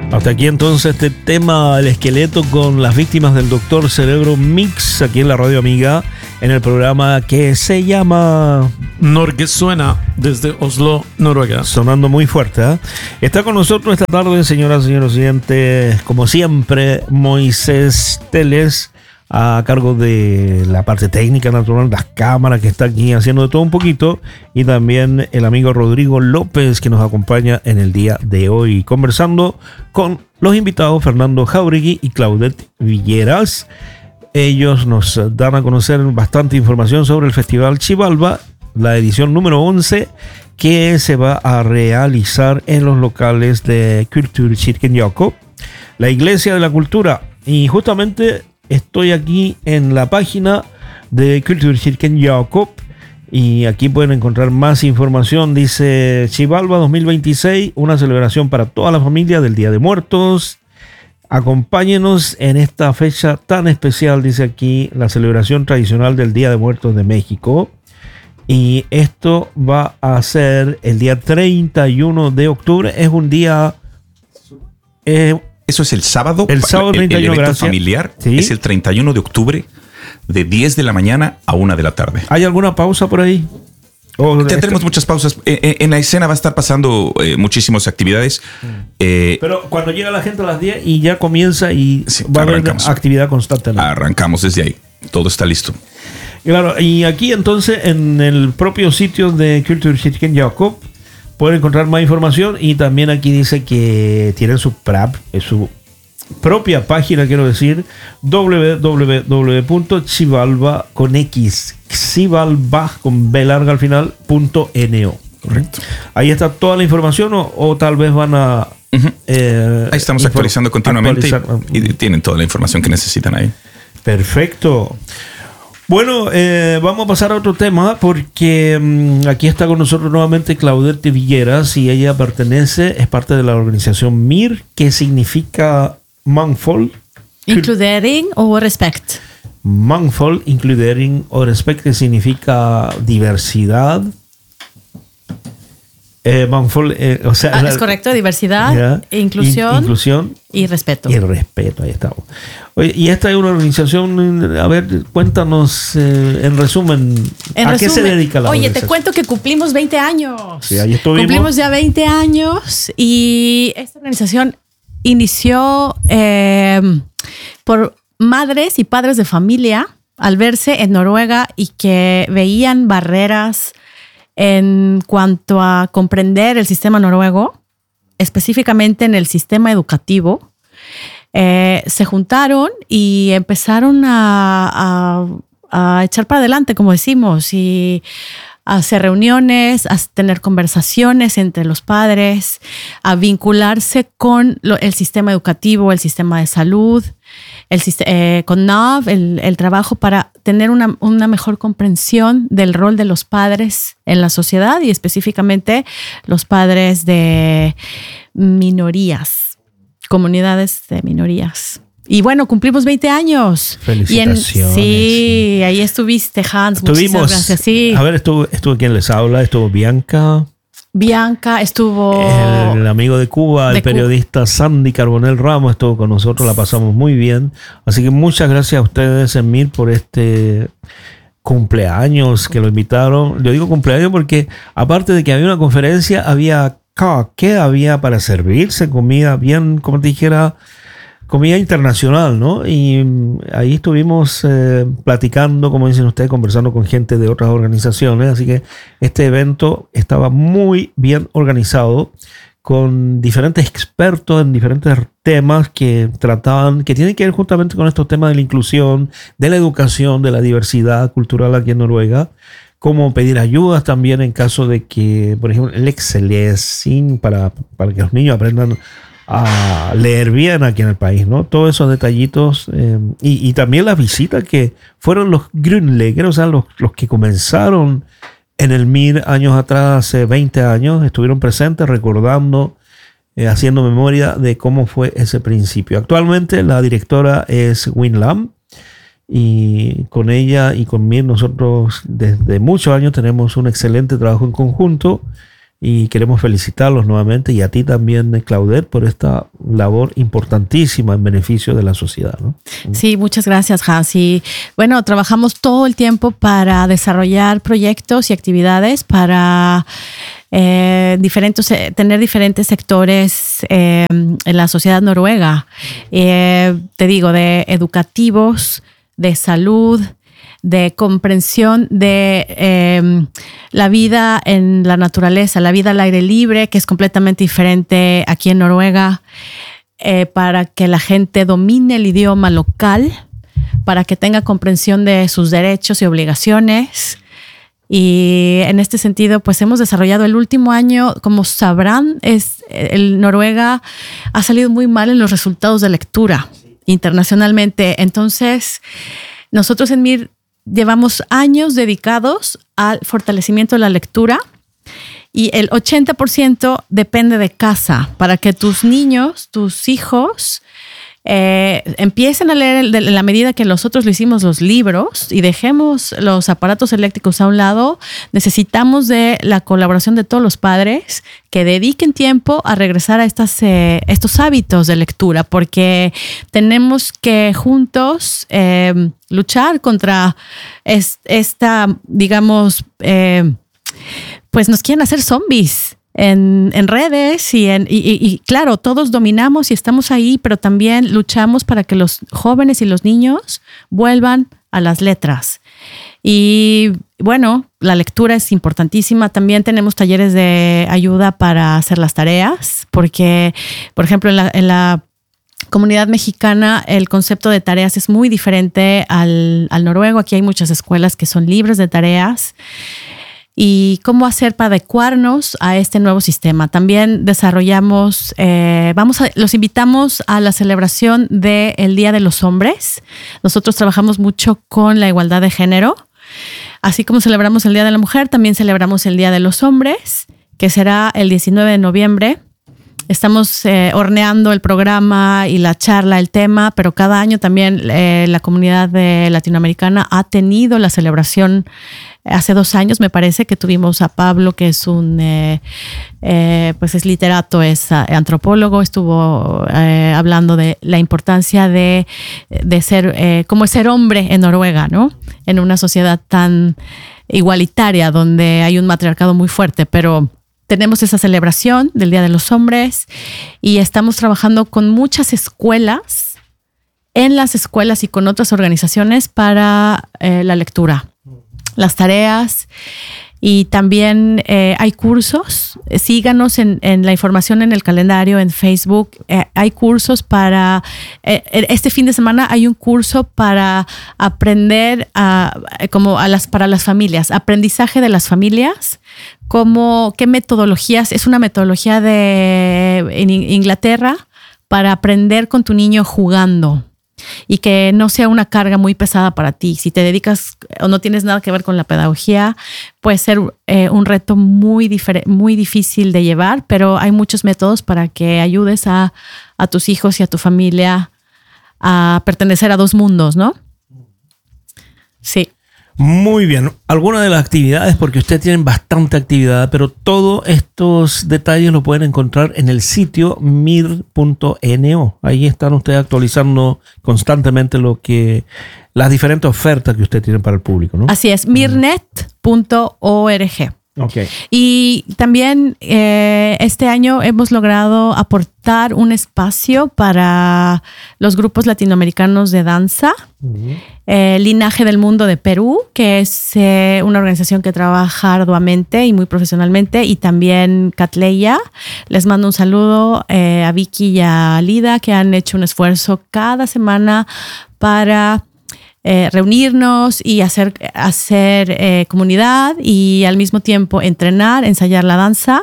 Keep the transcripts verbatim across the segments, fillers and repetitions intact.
Hasta aquí entonces este tema, el esqueleto con las víctimas del Doctor Cerebro Mix, aquí en la Radio Amiga, en el programa que se llama Norge Suena, desde Oslo, Noruega. Sonando muy fuerte, ¿eh? Está con nosotros esta tarde, señoras y señores oyentes, como siempre, Moisés Teles, a cargo de la parte técnica natural, las cámaras, que está aquí haciendo de todo un poquito, y también el amigo Rodrigo López, que nos acompaña en el día de hoy, conversando con los invitados Fernando Jauregui y Claudette Villeras. Ellos nos dan a conocer bastante información sobre el Festival Xibalba, la edición número once, que se va a realizar en los locales de Kulturkirken Jakob, la Iglesia de la Cultura. Y justamente estoy aquí en la página de Kulturkirken Jakob y aquí pueden encontrar más información. Dice: Xibalba dos mil veintiséis, una celebración para toda la familia del Día de Muertos. Acompáñenos en esta fecha tan especial, dice aquí, la celebración tradicional del Día de Muertos de México. Y esto va a ser el día treinta y uno de octubre. Es un día... Eh, Eso es el sábado. El sábado treinta y uno, el evento gracias. familiar, ¿Sí? Es el treinta y uno de octubre, de diez de la mañana a una de la tarde. ¿Hay alguna pausa por ahí? ¿O Ya tenemos muchas pausas. Eh, eh, en la escena va a estar pasando eh, muchísimas actividades. Eh, Pero cuando llega la gente a las diez y ya comienza y Sí, va a haber arrancamos. actividad constante, ¿no? arrancamos desde ahí. Todo está listo. Claro, y aquí entonces en el propio sitio de Kulturkirken Jakob pueden encontrar más información, y también aquí dice que tienen su, prap, eh, su propia página, quiero decir, doble u doble u doble u punto xibalba con X, Xibalba con B larga al final, punto N-O. Correcto. Ahí está toda la información, o, o tal vez van a... Uh-huh. eh, Ahí estamos infor- actualizando continuamente actualizar. y, y tienen toda la información que necesitan ahí. Perfecto. Bueno, eh, vamos a pasar a otro tema, porque mmm, aquí está con nosotros nuevamente Claudette Villeras, y ella pertenece, es parte de la organización M I R, que significa Mangfold. Inkludering og respekt. Mangfold, includering o respect, que significa diversidad. Eh, Mangfold, eh, o sea, Ah, la- es correcto, diversidad, ya, inclusión in- inclusión y respeto. y respeto, ahí estamos. Oye, y esta es una organización, a ver, cuéntanos eh, en resumen, En ¿a qué se resumen, dedica la Oye, te organización? cuento que cumplimos veinte años. Sí, ahí estuvimos. Cumplimos ya veinte años, y esta organización inició eh, por madres y padres de familia al verse en Noruega y que veían barreras en cuanto a comprender el sistema noruego, específicamente en el sistema educativo. Eh, se juntaron y empezaron a, a, a echar para adelante, como decimos, y a hacer reuniones, a tener conversaciones entre los padres, a vincularse con lo, el sistema educativo, el sistema de salud, el, eh, con N A V, el, el trabajo para tener una, una mejor comprensión del rol de los padres en la sociedad, y específicamente los padres de minorías, comunidades de minorías. Y bueno, cumplimos veinte años. Felicitaciones. Y en, sí, ahí estuviste, Hans. Estuvimos, Muchísimas gracias. Sí. a ver, estuvo, estuvo quien les habla, estuvo Bianca, Bianca estuvo. el amigo de Cuba, de el periodista Cu- Sandy Carbonell Ramos estuvo con nosotros, la pasamos muy bien. Así que muchas gracias a ustedes en M I R por este cumpleaños que lo invitaron. Yo digo cumpleaños porque aparte de que había una conferencia, había ¿qué había para servirse? Comida bien, como te dijera, comida internacional, ¿no? Y ahí estuvimos eh, platicando, como dicen ustedes, conversando con gente de otras organizaciones. Así que este evento estaba muy bien organizado, con diferentes expertos en diferentes temas que trataban, que tienen que ver justamente con estos temas de la inclusión, de la educación, de la diversidad cultural aquí en Noruega. Cómo pedir ayudas también en caso de que, por ejemplo, el Excelsior para, para que los niños aprendan a leer bien aquí en el país, ¿no? Todos esos detallitos eh, y, y también las visitas que fueron los Grundleggers, o sea, los, los que comenzaron en el M I R años atrás, hace veinte años, estuvieron presentes recordando, eh, haciendo memoria de cómo fue ese principio. Actualmente la directora es Win Lam, y con ella y con M I R nosotros desde muchos años tenemos un excelente trabajo en conjunto. y queremos felicitarlos nuevamente y a ti también, Claudette, por esta labor importantísima en beneficio de la sociedad, ¿no? Sí, muchas gracias, Hans. Y bueno, trabajamos todo el tiempo para desarrollar proyectos y actividades para eh, diferentes, eh, tener diferentes sectores eh, en la sociedad noruega. Eh, te digo, de educativos, de salud, de comprensión de eh, la vida en la naturaleza, la vida al aire libre, que es completamente diferente aquí en Noruega, eh, para que la gente domine el idioma local, para que tenga comprensión de sus derechos y obligaciones. Y en este sentido, pues hemos desarrollado el último año, como sabrán, es, el Noruega ha salido muy mal en los resultados de lectura internacionalmente. Entonces, nosotros en M I R llevamos años dedicados al fortalecimiento de la lectura y el ochenta por ciento depende de casa para que tus niños, tus hijos, eh, empiecen a leer en la medida que nosotros lo hicimos los libros y dejemos los aparatos eléctricos a un lado. Necesitamos de la colaboración de todos los padres que dediquen tiempo a regresar a estas, eh, estos hábitos de lectura, porque tenemos que juntos eh, luchar contra es, esta, digamos, eh, pues nos quieren hacer zombies en, en redes y, en, y, y, y claro, todos dominamos y estamos ahí, pero también luchamos para que los jóvenes y los niños vuelvan a las letras. Y bueno, la lectura es importantísima. También tenemos talleres de ayuda para hacer las tareas, porque, por ejemplo, en la, en la comunidad mexicana el concepto de tareas es muy diferente al, al noruego. Aquí hay muchas escuelas que son libres de tareas. Y cómo hacer para adecuarnos a este nuevo sistema. También desarrollamos, eh, vamos a, los invitamos a la celebración del Día de los Hombres. Nosotros trabajamos mucho con la igualdad de género. Así como celebramos el Día de la Mujer, también celebramos el Día de los Hombres, que será el diecinueve de noviembre. Estamos eh, horneando el programa y la charla, el tema, pero cada año también eh, la comunidad de latinoamericana ha tenido la celebración. Hace dos años me parece que tuvimos a Pablo, que es un, eh, eh, pues es literato, es uh, antropólogo, estuvo eh, hablando de la importancia de, de ser, eh, como es ser hombre en Noruega, ¿no? En una sociedad tan igualitaria, donde hay un matriarcado muy fuerte, pero tenemos esa celebración del Día de los Hombres y estamos trabajando con muchas escuelas, en las escuelas y con otras organizaciones para eh, la lectura, las tareas, y también eh, hay cursos. Síganos en, en la información en el calendario, en Facebook. Eh, hay cursos para, eh, este fin de semana hay un curso para aprender a, como a las, para las familias, aprendizaje de las familias. Como, ¿qué metodologías? Es una metodología de en Inglaterra para aprender con tu niño jugando y que no sea una carga muy pesada para ti. Si te dedicas o no tienes nada que ver con la pedagogía, puede ser eh, un reto muy, difer- muy difícil de llevar, pero hay muchos métodos para que ayudes a, a tus hijos y a tu familia a pertenecer a dos mundos, ¿no? Sí. Muy bien. Algunas de las actividades, porque ustedes tienen bastante actividad, pero todos estos detalles lo pueden encontrar en el sitio mir punto no. Ahí están ustedes actualizando constantemente lo que las diferentes ofertas que ustedes tienen para el público, ¿no? Así es, mirnet punto org. Okay. Y también eh, este año hemos logrado aportar un espacio para los grupos latinoamericanos de danza. Uh-huh. eh, Linaje del Mundo de Perú, que es eh, una organización que trabaja arduamente y muy profesionalmente, y también Catleya. Les mando un saludo eh, a Vicky y a Lida, que han hecho un esfuerzo cada semana para Eh, reunirnos y hacer, hacer eh, comunidad y al mismo tiempo entrenar, ensayar la danza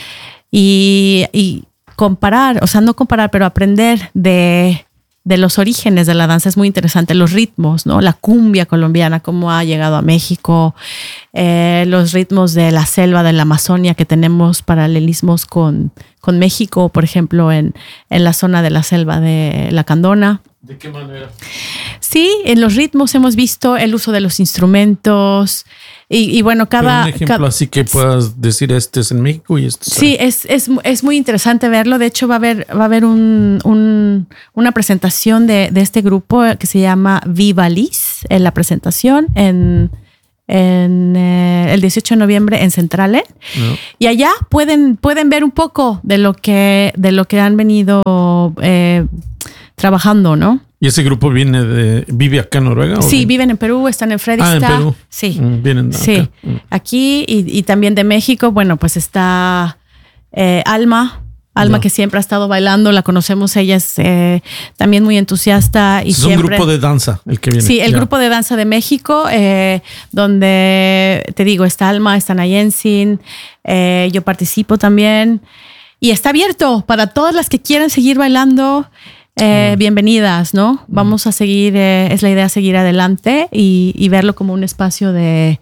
y, y comparar, o sea, no comparar, pero aprender de, de los orígenes de la danza. Es muy interesante, los ritmos, ¿no? La cumbia colombiana, cómo ha llegado a México, eh, los ritmos de la selva de la Amazonia, que tenemos paralelismos con, con México, por ejemplo, en, en la zona de la selva de la Candona. ¿De qué manera? Sí, en los ritmos hemos visto el uso de los instrumentos, Y, y bueno, cada... Pero un ejemplo cada, así que puedas decir, este es en México y este es Sí, es, es, es muy interesante verlo. De hecho, va a haber, va a haber un, un, una presentación de, de este grupo que se llama Viva Liz, en la presentación en, en eh, el dieciocho de noviembre en Centralen. No. Y allá pueden, pueden ver un poco de lo que, de lo que han venido eh, trabajando, ¿no? ¿Y ese grupo viene de vive acá en Noruega? Sí, bien? viven en Perú, están en Fredrikstad. Ah, en Perú. Sí. Mm, vienen de sí. acá. Mm. Aquí y, y también de México. Bueno, pues está eh, Alma. Alma, no. que siempre ha estado bailando, la conocemos, ella es eh, también muy entusiasta. Y es siempre, un grupo de danza el que viene. Sí, el ya. grupo de danza de México, eh, donde, te digo, está Alma, está Nayensin, eh, yo participo también. Y está abierto para todas las que quieran seguir bailando. Eh, mm. Bienvenidas, ¿no? Mm. Vamos a seguir, eh, es la idea seguir adelante y, y verlo como un espacio de,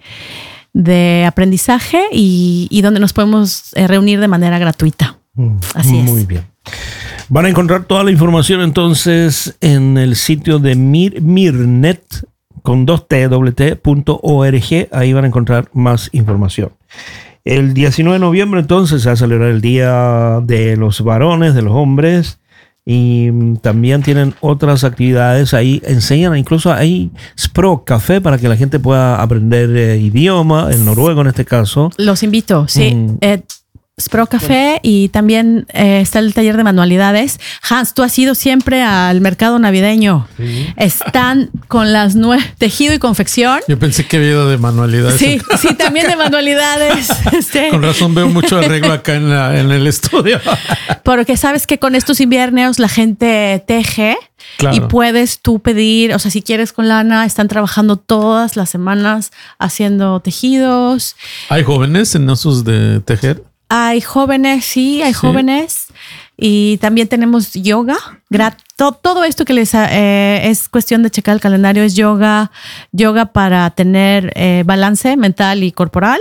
de aprendizaje y, y donde nos podemos eh, reunir de manera gratuita. Mm. Así es. Muy bien. Van a encontrar toda la información entonces en el sitio de Mir, Mirnet con dos T, doble T, punto org. Ahí van a encontrar más información. El diecinueve de noviembre entonces se va a celebrar el Día de los Varones, de los Hombres. Y también tienen otras actividades ahí, enseñan, incluso hay Språk Café para que la gente pueda aprender eh, idioma, el noruego en este caso. Los invito, sí. Mm. Eh, Språk Café y también eh, está el taller de manualidades. Hans, tú has ido siempre al mercado navideño. Sí. Están con las nueve, tejido y confección. Yo pensé que había ido de manualidades. Sí, sí, también de manualidades. Este. Con razón veo mucho arreglo acá en, la, en el estudio. Porque sabes que con estos inviernos la gente teje. Claro. Y puedes tú pedir, o sea, si quieres con lana, están trabajando todas las semanas haciendo tejidos. ¿Hay jóvenes en esos de tejer? Hay jóvenes, sí, hay sí. jóvenes. Y también tenemos yoga. Grato, todo esto que les eh, es cuestión de checar el calendario es yoga, yoga para tener eh, balance mental y corporal.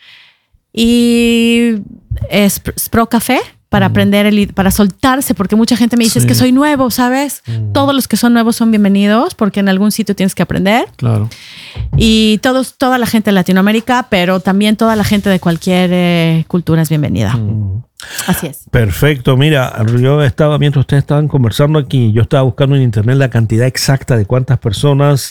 Y es Språk Café para mm. aprender, el, para soltarse, porque mucha gente me dice, sí. es que soy nuevo, ¿sabes? Mm. Todos los que son nuevos son bienvenidos porque en algún sitio tienes que aprender. Claro. Y todos, toda la gente de Latinoamérica, pero también toda la gente de cualquier eh, cultura es bienvenida. Mm. Así es. Perfecto. Mira, yo estaba, mientras ustedes estaban conversando aquí, yo estaba buscando en internet la cantidad exacta de cuántas personas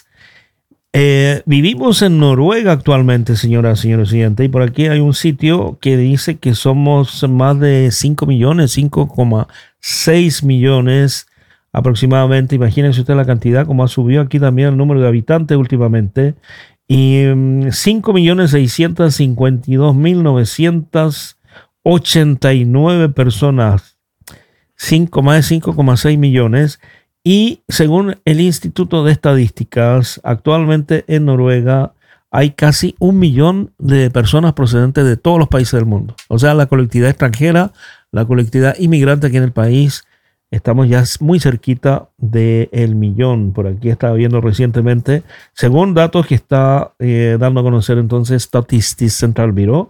Eh, vivimos en Noruega actualmente, señoras y señores oyentes, y por aquí hay un sitio que dice que somos más de cinco millones, cinco coma seis millones aproximadamente. Imagínense usted la cantidad, como ha subido aquí también el número de habitantes últimamente. Y um, cinco millones seiscientos cincuenta y dos mil novecientos ochenta y nueve personas, cinco, más de cinco coma seis millones. Y según el Instituto de Estadísticas, actualmente en Noruega hay casi un millón de personas procedentes de todos los países del mundo. O sea, la colectividad extranjera, la colectividad inmigrante aquí en el país, estamos ya muy cerquita del millón. Por aquí estaba viendo recientemente, según datos que está eh, dando a conocer entonces Statistics Central Bureau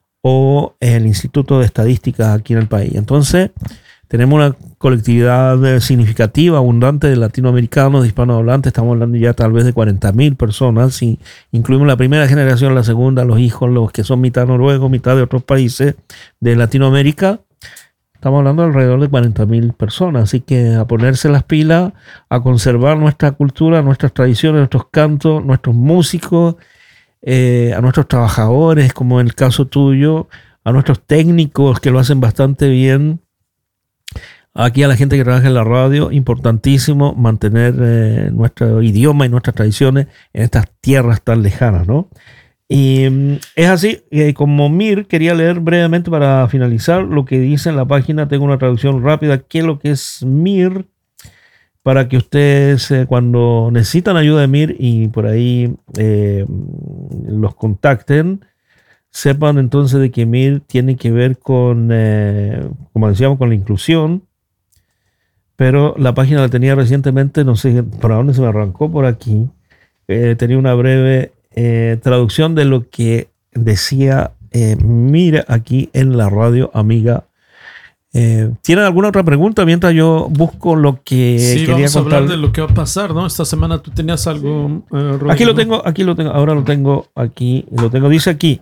o el Instituto de Estadísticas aquí en el país. Entonces, tenemos una colectividad significativa, abundante de latinoamericanos, de hispanohablantes. Estamos hablando ya tal vez de cuarenta mil personas. Si incluimos la primera generación, la segunda, los hijos, los que son mitad noruegos, mitad de otros países de Latinoamérica, estamos hablando de alrededor de cuarenta mil personas. Así que a ponerse las pilas, a conservar nuestra cultura, nuestras tradiciones, nuestros cantos, nuestros músicos, eh, a nuestros trabajadores, como en el caso tuyo, a nuestros técnicos que lo hacen bastante bien. Aquí a la gente que trabaja en la radio, importantísimo mantener eh, nuestro idioma y nuestras tradiciones en estas tierras tan lejanas, ¿no? Y um, es así, eh, como Mir, quería leer brevemente para finalizar lo que dice en la página. Tengo una traducción rápida. ¿Qué es lo que es Mir? Para que ustedes eh, cuando necesitan ayuda de Mir y por ahí eh, los contacten, sepan entonces de que Mir tiene que ver con, eh, como decíamos, con la inclusión. Pero la página la tenía recientemente, no sé para dónde se me arrancó por aquí. Eh, tenía una breve eh, traducción de lo que decía eh, Mira aquí en la radio amiga Eh, ¿Tienen alguna otra pregunta mientras yo busco lo que Sí, quería vamos a contar? hablar de lo que va a pasar, ¿no? Esta semana tú tenías algo. eh, Rodrigo, Aquí lo ¿no? tengo, aquí lo tengo, ahora lo tengo aquí, lo tengo, dice aquí,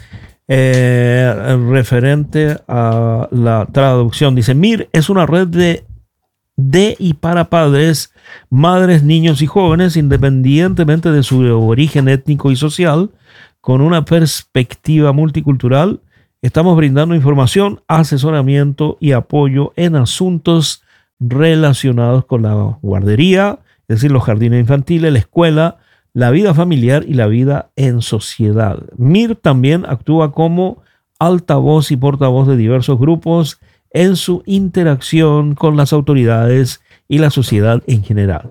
eh, referente a la traducción, dice, M I R es una red de, de y para padres, madres, niños y jóvenes, independientemente de su origen étnico y social, con una perspectiva multicultural. Estamos brindando información, asesoramiento y apoyo en asuntos relacionados con la guardería, es decir, los jardines infantiles, la escuela, la vida familiar y la vida en sociedad. M I R también actúa como altavoz y portavoz de diversos grupos en su interacción con las autoridades y la sociedad en general.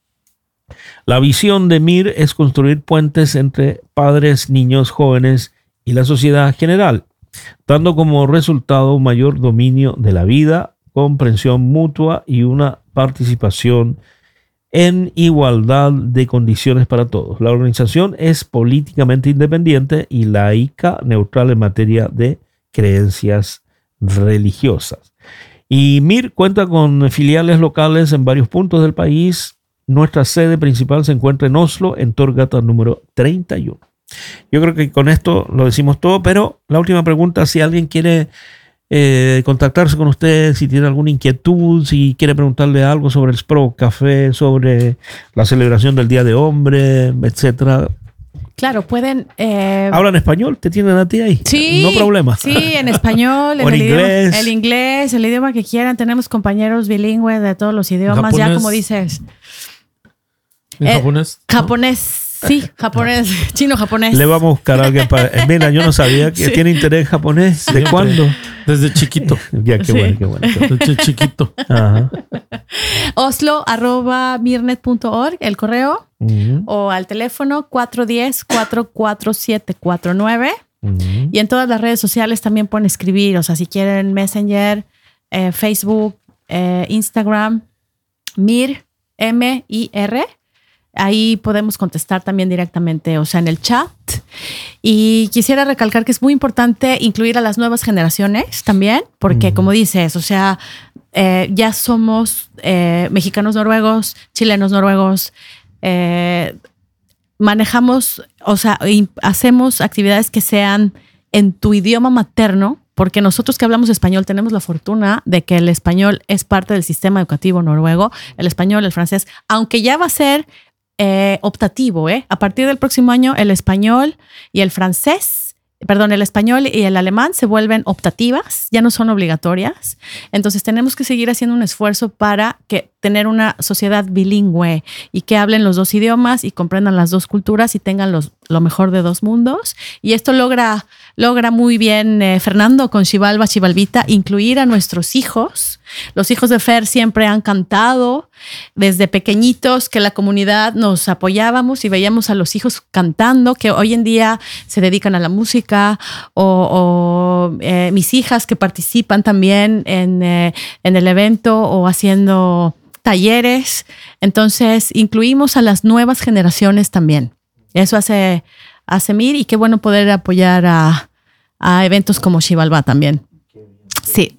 La visión de M I R es construir puentes entre padres, niños, jóvenes y la sociedad general, dando como resultado un mayor dominio de la vida, comprensión mutua y una participación en igualdad de condiciones para todos. La organización es políticamente independiente y laica, neutral en materia de creencias religiosas. Y M I R cuenta con filiales locales en varios puntos del país. Nuestra sede principal se encuentra en Oslo, en Torgata número treinta y uno. Yo creo que con esto lo decimos todo, pero la última pregunta, si alguien quiere eh, contactarse con usted, si tiene alguna inquietud, si quiere preguntarle algo sobre el Spro Café, sobre la celebración del Día de Hombre, etcétera. Claro, pueden... Eh, ¿Hablan español? ¿Te tienen a ti ahí? Sí, No problema. Sí, en español, en, O en el inglés. Idioma, el inglés, el idioma que quieran. Tenemos compañeros bilingües de todos los idiomas, ya ¿Japonés? como dices. ¿En Eh, japonés? ¿no? Japonés, sí, japonés, chino-japonés. Le vamos a buscar a alguien para... Eh, Mira, yo no sabía que Sí. tiene interés en japonés. ¿De Siempre. cuándo? Desde chiquito. Ya, qué Sí. bueno, qué bueno. Desde chiquito. Ajá. Oslo arroba mirnet punto org, el correo, Ujú, o al teléfono cuatro uno cero, cuatro cuatro siete cuatro nueve. ujú. Y en todas las redes sociales también pueden escribir, o sea, si quieren Messenger, eh, Facebook, eh, Instagram, Mir, M I R, ahí podemos contestar también directamente, o sea, en el chat. Y quisiera recalcar que es muy importante incluir a las nuevas generaciones también, porque como dices, o sea, eh, ya somos eh, mexicanos noruegos, chilenos noruegos, eh, manejamos, o sea, y hacemos actividades que sean en tu idioma materno, porque nosotros que hablamos español tenemos la fortuna de que el español es parte del sistema educativo noruego, el español, el francés, aunque ya va a ser eh, optativo, ¿eh? A partir del próximo año el español y el francés, perdón, el español y el alemán se vuelven optativas, ya no son obligatorias. Entonces tenemos que seguir haciendo un esfuerzo para que tener una sociedad bilingüe y que hablen los dos idiomas y comprendan las dos culturas y tengan los, lo mejor de dos mundos. Y esto logra, logra muy bien eh, Fernando con Xibalba, Xibalbita, incluir a nuestros hijos. Los hijos de Fer siempre han cantado desde pequeñitos, que la comunidad nos apoyábamos y veíamos a los hijos cantando, que hoy en día se dedican a la música, o, o eh, mis hijas que participan también en, eh, en el evento o haciendo talleres. Entonces incluimos a las nuevas generaciones también. Eso hace, hace M I R, y qué bueno poder apoyar a, a eventos como Xibalba también. Sí.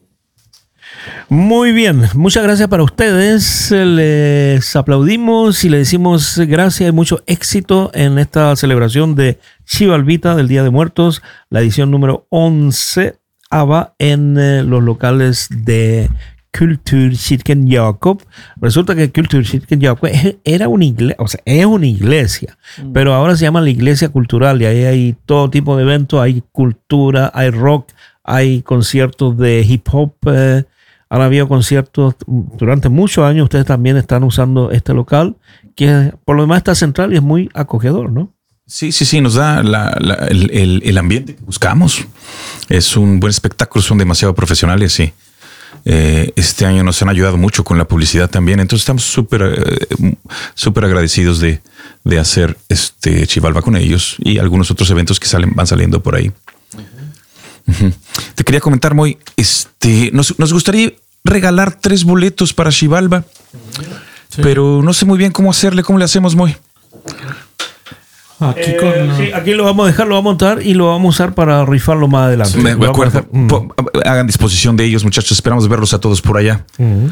Muy bien, muchas gracias para ustedes. Les aplaudimos y les decimos gracias y mucho éxito en esta celebración de Xibalbita del Día de Muertos, la edición número once, A B A, en eh, los locales de Kulturkirken Jakob. Resulta que Kulturkirken Jakob era una iglesia, o sea, es una iglesia, mm. pero ahora se llama la Iglesia Cultural, y ahí hay todo tipo de eventos, hay cultura, hay rock, hay conciertos de hip hop, eh, han habido conciertos durante muchos años. Ustedes también están usando este local, que por lo demás está central y es muy acogedor, ¿no? Sí, sí, sí, nos da la, la, el, el, el ambiente que buscamos. Es un buen espectáculo, son demasiado profesionales, sí. Eh, este año nos han ayudado mucho con la publicidad también, entonces estamos súper eh, súper agradecidos de, de hacer este Xibalba con ellos y algunos otros eventos que salen, van saliendo por ahí. Uh-huh. Uh-huh. Te quería comentar, Moy, este, nos, nos gustaría regalar tres boletos para Xibalba, sí. pero no sé muy bien cómo hacerle. ¿Cómo le hacemos, Moy? Aquí Eh, con. sí, aquí lo vamos a dejar, lo vamos a montar y lo vamos a usar para rifarlo más adelante. Me, me Lo vamos a acuerdo. dejar- mm. Po- Hagan disposición de ellos, muchachos. Esperamos verlos a todos por allá.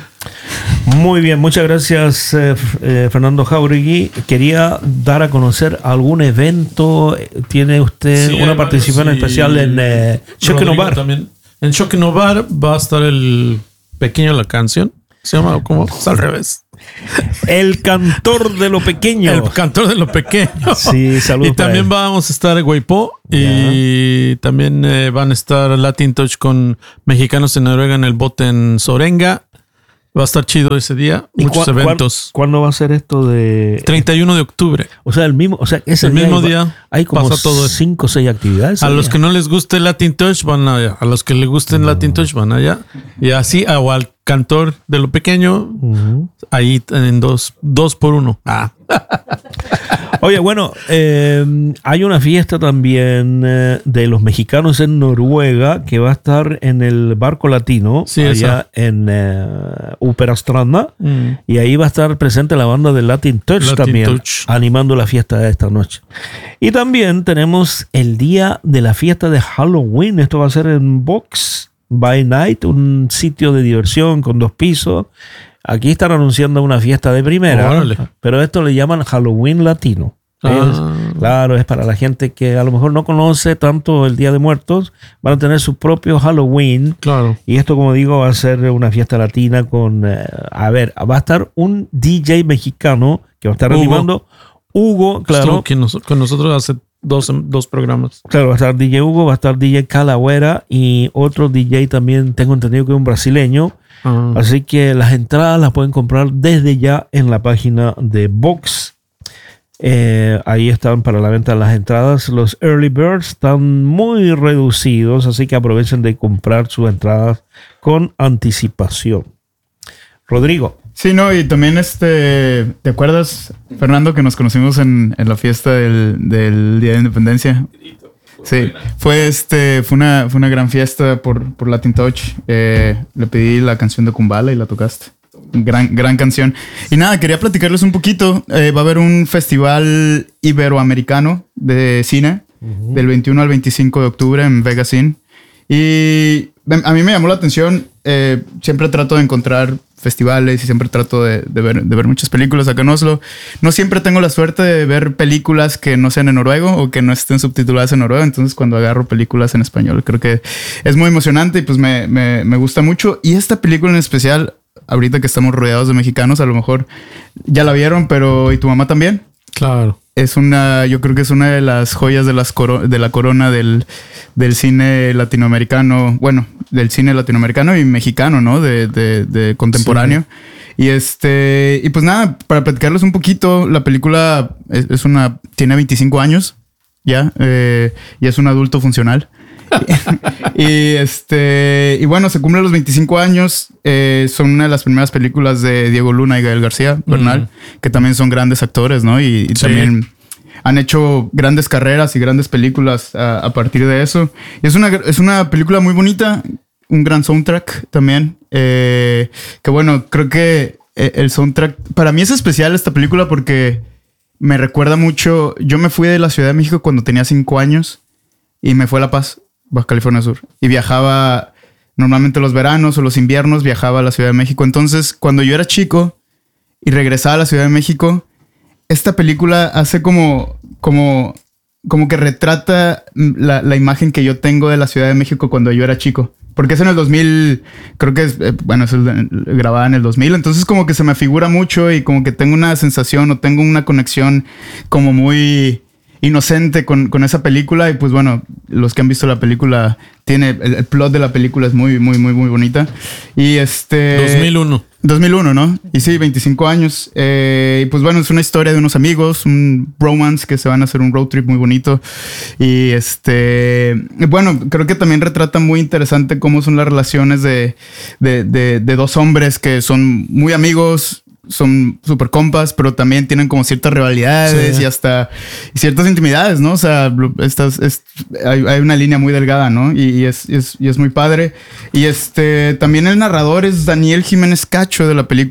Muy bien, muchas gracias, eh, F- eh, Fernando Jauregui. Quería dar a conocer algún evento. ¿Tiene usted Sí, una hay participación varios, y especial en eh, Choque No Rodrigo Bar? también. En Choque No Bar va a estar el pequeño La Canción. ¿Se llama cómo? Es al revés. El cantor de lo pequeño. El cantor de lo pequeño. Sí, saludos Y para también él. vamos a estar Guaipó y también eh, van a estar Latin Touch con mexicanos en Noruega en el bote en Sorenga. Va a estar chido ese día. ¿Y Muchos cuá- cuán- eventos. ¿Cuándo va a ser esto de...? treinta y uno de octubre. O sea, el mismo, o sea, ese El mismo hay, día hay como pasa todo eso. cinco o seis actividades. A los que no les guste Latin Touch van allá. A los que les gusten Latin Touch van allá. Y así, o al cantor de lo pequeño, ahí en dos, dos por uno. Ah. Oye, bueno, eh, hay una fiesta también eh, de los mexicanos en Noruega que va a estar en el Barco Latino, Sí, allá en eh, Uperastranda, Mm. y ahí va a estar presente la banda de Latin Touch Latin también, Touch. animando la fiesta de esta noche. Y también tenemos el día de la fiesta de Halloween. Esto va a ser en Box by Night, un sitio de diversión con dos pisos. Aquí están anunciando una fiesta de primera, Órale. pero esto le llaman Halloween Latino. Ah. Es- claro, es para la gente que a lo mejor no conoce tanto el Día de Muertos. Van a tener su propio Halloween. Claro. Y esto, como digo, va a ser una fiesta latina con... eh, a ver, va a estar un D J mexicano que va a estar Hugo. animando. Hugo, claro. Estuvo aquí nos- con nosotros hace dos, dos programas. Claro, va a estar D J Hugo, va a estar D J Calavera y otro D J también, tengo entendido que es un brasileño. Ah. Así que las entradas las pueden comprar desde ya en la página de Vox. Eh, ahí están para la venta las entradas. Los early birds están muy reducidos, así que aprovechen de comprar sus entradas con anticipación. Rodrigo. Sí, no, y también este, ¿te acuerdas, Fernando, que nos conocimos en, en la fiesta del, del Día de Independencia? Sí, fue este, fue una, fue una gran fiesta por, por Latin Touch. Eh, le pedí la canción de Kumbala y la tocaste. Gran, gran canción. Y nada, quería platicarles un poquito. Eh, va a haber un festival iberoamericano de cine del veintiuno al veinticinco de octubre en Vegas Inn. Y a mí me llamó la atención. Eh, siempre trato de encontrar festivales y siempre trato de, de, ver, de ver muchas películas acá en Oslo. No siempre tengo la suerte de ver películas que no sean en noruego o que no estén subtituladas en noruego. Entonces, cuando agarro películas en español, creo que es muy emocionante y pues me, me, me gusta mucho. Y esta película en especial, ahorita que estamos rodeados de mexicanos, a lo mejor ya la vieron, pero ¿y tu mamá también? Claro. Es una, yo creo que es una de las joyas de, las coro- de la corona del, del cine latinoamericano, bueno, del cine latinoamericano y mexicano, ¿no? De, de, de contemporáneo. Sí. Y este, y pues nada, para platicarles un poquito, la película es, es una, tiene veinticinco años ya, eh, y es un adulto funcional. y este, y bueno, se cumplen los veinticinco años. Eh, son una de las primeras películas de Diego Luna y Gael García Bernal, mm. que también son grandes actores, ¿no? Y, y sí. también han hecho grandes carreras y grandes películas a, a partir de eso. Y es una, es una película muy bonita, un gran soundtrack también. Eh, que bueno, creo que el soundtrack para mí es especial esta película porque me recuerda mucho. Yo me fui de la Ciudad de México cuando tenía cinco años y me fui a La Paz, Baja California Sur, y viajaba normalmente los veranos o los inviernos, viajaba a la Ciudad de México. Entonces, cuando yo era chico y regresaba a la Ciudad de México, esta película hace como, como, como que retrata la, la imagen que yo tengo de la Ciudad de México cuando yo era chico. Porque es en el dos mil, creo que es, eh, bueno, es el, grabada en el dos mil. Entonces como que se me figura mucho y como que tengo una sensación o tengo una conexión como muy inocente con, con esa película. Y pues bueno, los que han visto la película, tiene el, el plot de la película es muy, muy, muy, muy bonita. Y este... dos mil uno. dos mil uno, ¿no? Y sí, veinticinco años. Eh, y pues bueno, es una historia de unos amigos, un bromance que se van a hacer un road trip muy bonito. Y este... Bueno, creo que también retrata muy interesante cómo son las relaciones de, de, de, de dos hombres que son muy amigos, son súper compas, pero también tienen como ciertas rivalidades sí. y hasta ciertas intimidades, ¿no? O sea, estas, es, hay, hay una línea muy delgada, ¿no? Y, y, es, y, es, y es muy padre. Y este también el narrador es Daniel Jiménez Cacho de la película.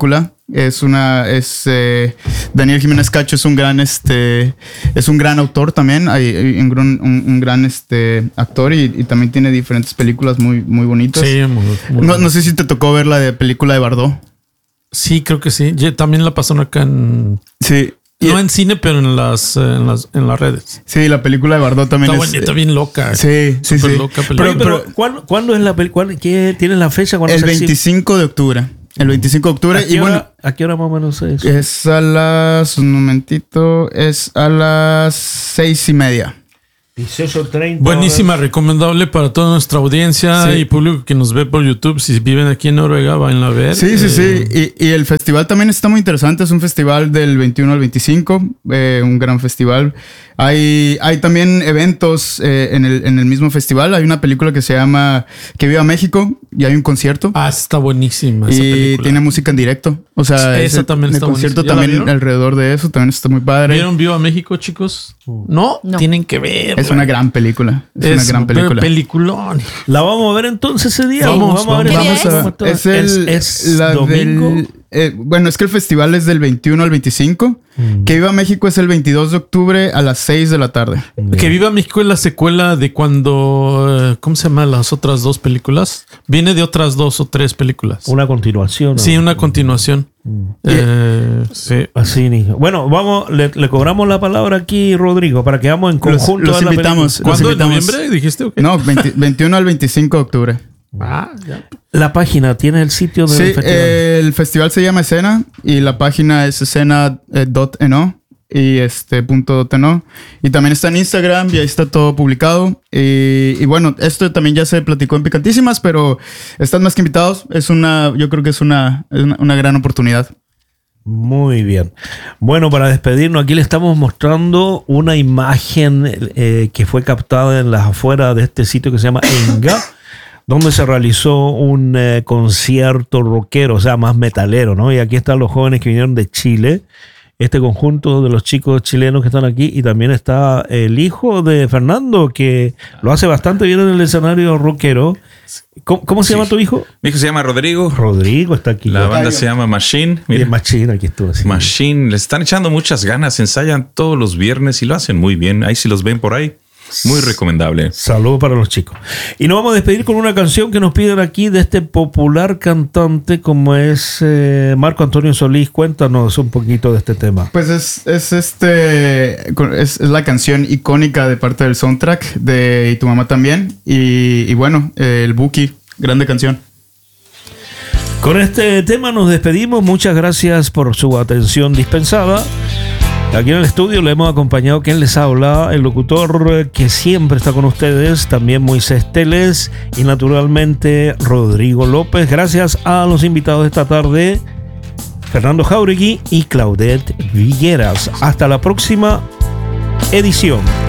Es una, es eh, Daniel Jiménez Cacho es un gran, este, es un gran autor también, hay, hay un, gran- un, un gran, este, actor y, y también tiene diferentes películas muy, muy bonitas. Sí, muy, muy No, no sé si te tocó ver la de película de Bardot. Sí, creo que sí. Yo- también la pasaron acá en... Sí. No en cine, pero en las, eh, en las, en las redes. Sí, la película de Bardot también Está, es. buena, está bien loca. Sí, sí, Súper sí. loca Pero, película. pero, ¿cuándo, cuándo es la película? ¿Tienes la fecha? ¿Cuándo El se exhibe? veinticinco de octubre. El veinticinco de octubre. ¿A qué, Y bueno, hora, ¿A qué hora más o menos es? es a las. Un momentito. Es a las seis y media. dieciocho treinta. Buenísima, recomendable para toda nuestra audiencia Sí. y público que nos ve por YouTube. Si viven aquí en Noruega, vayan a ver. Sí, sí, Eh, sí. Y, y el festival también está muy interesante. Es un festival del veintiuno al veinticinco. eh, un gran festival. Hay, hay también eventos eh, en, el, en el mismo festival. Hay una película que se llama Que Viva México y hay un concierto. Ah, está buenísima esa y película. tiene música en directo. O sea, Esa ese- también el está concierto buenísima. ¿Ya la también vieron? alrededor de eso también está muy padre. ¿Vieron Viva México, chicos? No, No. tienen que ver. Es una gran película. Es, una gran película. Peliculón. ¿La vamos a ver entonces ese día? Vamos, a ver. ¿Qué día Vamos a, ¿Cómo es está? el es, la domingo. del- eh, bueno, es que el festival es del veintiuno al veinticinco. Mm. Que Viva México es el veintidós de octubre a las seis de la tarde. Que Viva México es la secuela de cuando... eh, ¿Cómo se llaman las otras dos películas? Viene de otras dos o tres películas. Una continuación. ¿no? Sí, una continuación. Eh, sí. Así, niño. Bueno, vamos, le, le cobramos la palabra aquí, Rodrigo, para que vamos en Los, conjunto. los a la invitamos. película. los ¿Cuándo? ¿En invitamos. noviembre dijiste? o qué? No, veinte veintiuno al veinticinco de octubre. Ah, ya. La página tiene el sitio del Sí, festival. el festival se llama Escena y la página es escena punto no y este punto .no y también está en Instagram y ahí está todo publicado y, y bueno, esto también ya se platicó en Picantísimas, pero están más que invitados. Es una, yo creo que es una, es una, una gran oportunidad. Muy bien. Bueno, para despedirnos, aquí le estamos mostrando una imagen eh, que fue captada en las afueras de este sitio que se llama Enga, donde se realizó un eh, concierto rockero, o sea, más metalero, ¿no? Y aquí están los jóvenes que vinieron de Chile, este conjunto de los chicos chilenos que están aquí, y también está el hijo de Fernando, que lo hace bastante bien en el escenario rockero. ¿Cómo, cómo se Sí. llama tu hijo? Mi hijo se llama Rodrigo. Rodrigo está aquí. La banda se llama Machine. Y Mira, es Machine, aquí estuvo. Sí. Machine. Le están echando muchas ganas. Ensayan todos los viernes y lo hacen muy bien. Ahí si los ven por ahí. Muy recomendable. Saludos para los chicos. Y nos vamos a despedir con una canción que nos piden aquí de este popular cantante como es eh, Marco Antonio Solís. Cuéntanos un poquito de este tema. Pues es, es este es, es la canción icónica de parte del soundtrack de Y tu mamá también. Y, y bueno, eh, el Buki, grande canción. Con este tema nos despedimos. Muchas gracias por su atención dispensada. Aquí en el estudio le hemos acompañado quien les habla, el locutor que siempre está con ustedes, también Moisés Teles y naturalmente Rodrigo López. Gracias a los invitados de esta tarde, Fernando Jauregui y Claudette Villeras. Hasta la próxima edición.